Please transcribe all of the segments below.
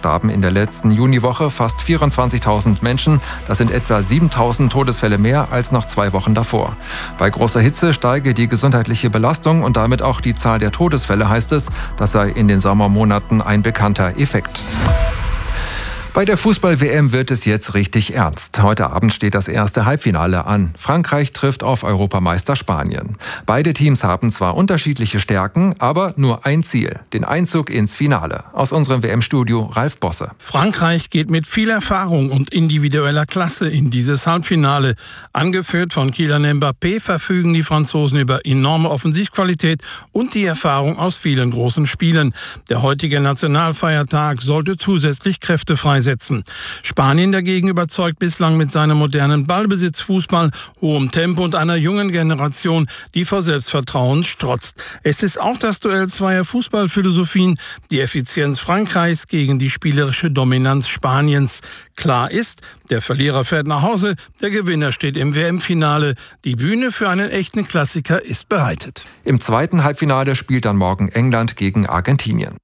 starben in der letzten Juniwoche fast 24.000 Menschen. Das sind etwa 7.000 Todesfälle mehr als noch 2 Wochen davor. Bei großer Hitze steige die gesundheitliche Belastung und damit auch die Zahl der Todesfälle, heißt es. Das sei in den Sommermonaten ein bekannter Effekt. Bei der Fußball-WM wird es jetzt richtig ernst. Heute Abend steht das erste Halbfinale an. Frankreich trifft auf Europameister Spanien. Beide Teams haben zwar unterschiedliche Stärken, aber nur ein Ziel: den Einzug ins Finale. Aus unserem WM-Studio Ralf Bosse. Frankreich geht mit viel Erfahrung und individueller Klasse in dieses Halbfinale. Angeführt von Kylian Mbappé verfügen die Franzosen über enorme Offensivqualität und die Erfahrung aus vielen großen Spielen. Der heutige Nationalfeiertag sollte zusätzlich Kräfte freisetzen. Spanien dagegen überzeugt bislang mit seinem modernen Ballbesitzfußball, hohem Tempo und einer jungen Generation, die vor Selbstvertrauen strotzt. Es ist auch das Duell zweier Fußballphilosophien, die Effizienz Frankreichs gegen die spielerische Dominanz Spaniens. Klar ist, der Verlierer fährt nach Hause, der Gewinner steht im WM-Finale. Die Bühne für einen echten Klassiker ist bereitet. Im zweiten Halbfinale spielt dann morgen England gegen Argentinien.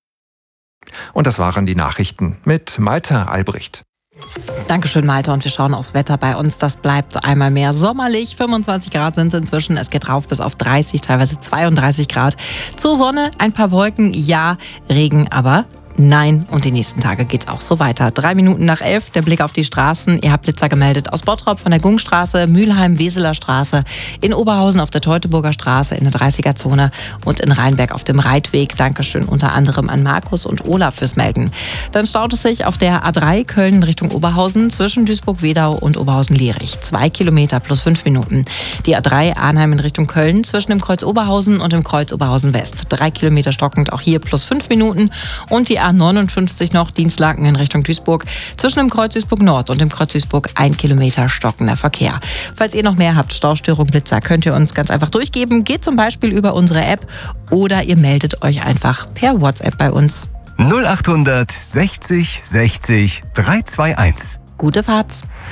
Und das waren die Nachrichten mit Malte Albrecht. Dankeschön, Malte. Und wir schauen aufs Wetter bei uns. Das bleibt einmal mehr sommerlich. 25 Grad sind es inzwischen. Es geht rauf bis auf 30, teilweise 32 Grad. Zur Sonne ein paar Wolken, ja, Regen aber nein. Und die nächsten Tage geht's auch so weiter. 3 Minuten nach 11, der Blick auf die Straßen. Ihr habt Blitzer gemeldet aus Bottrop von der Gungstraße, Mülheim, Weseler Straße, in Oberhausen auf der Teutoburger Straße in der 30er-Zone und in Rheinberg auf dem Reitweg. Dankeschön unter anderem an Markus und Olaf fürs Melden. Dann staut es sich auf der A3 Köln Richtung Oberhausen zwischen Duisburg-Wedau und Oberhausen-Lierich. 2 Kilometer plus 5 Minuten. Die A3 Arnheim in Richtung Köln zwischen dem Kreuz Oberhausen und dem Kreuz Oberhausen West. 3 Kilometer stockend, auch hier plus 5 Minuten. Und die A59 noch, Dienstlaken in Richtung Duisburg. Zwischen dem Kreuz Duisburg Nord und dem Kreuz Duisburg 1 Kilometer stockender Verkehr. Falls ihr noch mehr habt, Staustörung, Blitzer, könnt ihr uns ganz einfach durchgeben. Geht zum Beispiel über unsere App oder ihr meldet euch einfach per WhatsApp bei uns. 0800 60 60 321. Gute Fahrt.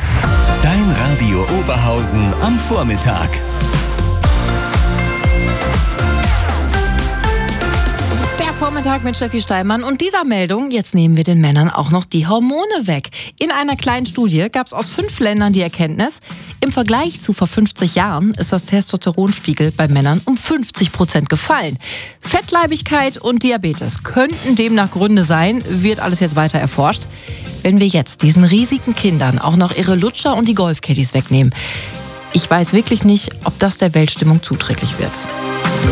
Dein Radio Oberhausen am Vormittag. Vormittag mit Steffi Steinmann und dieser Meldung, jetzt nehmen wir den Männern auch noch die Hormone weg. In einer kleinen Studie gab es aus 5 Ländern die Erkenntnis, im Vergleich zu vor 50 Jahren ist das Testosteronspiegel bei Männern um 50% gefallen. Fettleibigkeit und Diabetes könnten demnach Gründe sein, wird alles jetzt weiter erforscht. Wenn wir jetzt diesen riesigen Kindern auch noch ihre Lutscher und die Golfcaddies wegnehmen, ich weiß wirklich nicht, ob das der Weltstimmung zuträglich wird.